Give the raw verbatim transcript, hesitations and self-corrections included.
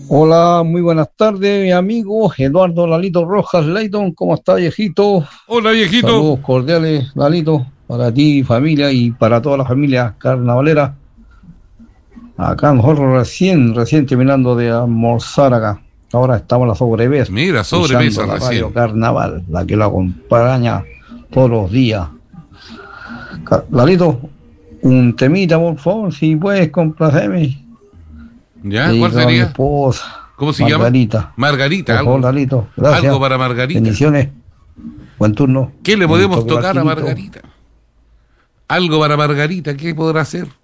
Hola, muy buenas tardes, mi amigo Eduardo Lalito Rojas Leighton. ¿Cómo está, viejito? Hola, viejito. Saludos cordiales, Lalito, para ti, familia y para toda la familia carnavalera. Acá nosotros recién, recién terminando de almorzar acá. Ahora estamos a la sobrevés, Mira, escuchando sobremesa la radio recién. Carnaval, la que lo acompaña todos los días. Ca- Lalito, un temita, por favor, si puedes complacerme. ¿Ya? ¿Cuál Dedicado a mi sería? esposa, ¿Cómo se llama? Margarita. Margarita, Por favor, algo, Lalito, algo gracias. para Margarita. Bendiciones. Buen turno. ¿Qué le Un podemos toque tocar a basilito. Margarita? Algo para Margarita, ¿qué podrá hacer?